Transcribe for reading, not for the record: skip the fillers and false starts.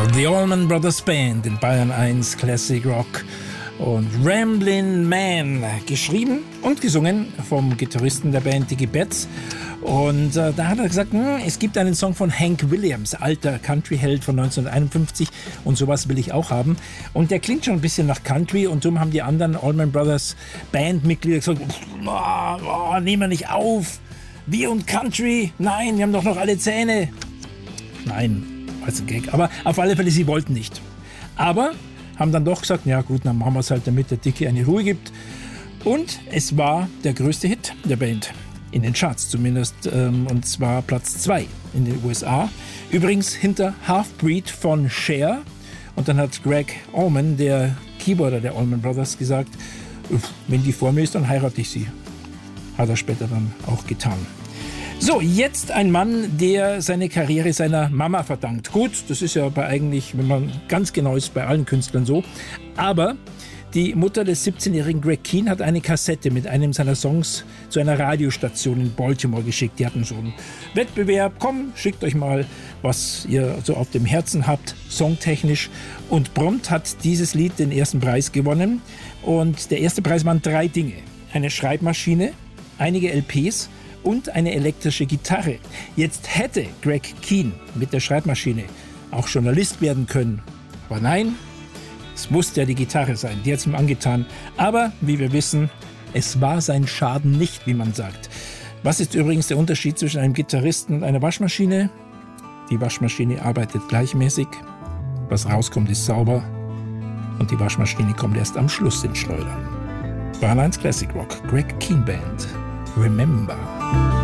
The Allman Brothers Band in Bayern 1 Classic Rock und Ramblin' Man, geschrieben und gesungen vom Gitarristen der Band Dickie Betts. Und da hat er gesagt, es gibt einen Song von Hank Williams, alter Country-Held von 1951, und sowas will ich auch haben. Und der klingt schon ein bisschen nach Country, und darum haben die anderen Allman Brothers Bandmitglieder gesagt, nehmen wir nicht auf, wir und Country, nein, wir haben doch noch alle Zähne. Nein, als ein Gag, aber auf alle Fälle, sie wollten nicht. Aber haben dann doch gesagt, ja gut, dann machen wir es halt, damit der Dickie eine Ruhe gibt. Und es war der größte Hit der Band. In den Charts zumindest, und zwar Platz 2 in den USA. Übrigens hinter Half-Breed von Cher. Und dann hat Gregg Allman, der Keyboarder der Allman Brothers, gesagt, wenn die vor mir ist, dann heirate ich sie. Hat er später dann auch getan. So, jetzt ein Mann, der seine Karriere seiner Mama verdankt. Gut, das ist ja eigentlich, wenn man ganz genau ist, bei allen Künstlern so. Aber die Mutter des 17-jährigen Greg Kihn hat eine Kassette mit einem seiner Songs zu einer Radiostation in Baltimore geschickt. Die hatten so einen Wettbewerb. Komm, schickt euch mal, was ihr so auf dem Herzen habt, songtechnisch. Und prompt hat dieses Lied den ersten Preis gewonnen. Und der erste Preis waren 3 Dinge. Eine Schreibmaschine, einige LPs und eine elektrische Gitarre. Jetzt hätte Greg Kihn mit der Schreibmaschine auch Journalist werden können. Aber nein, es musste ja die Gitarre sein, die hat es ihm angetan. Aber, wie wir wissen, es war sein Schaden nicht, wie man sagt. Was ist übrigens der Unterschied zwischen einem Gitarristen und einer Waschmaschine? Die Waschmaschine arbeitet gleichmäßig, was rauskommt, ist sauber, und die Waschmaschine kommt erst am Schluss ins Schleudern. Bayern 1 Classic Rock, Greg Kihn Band, Remember.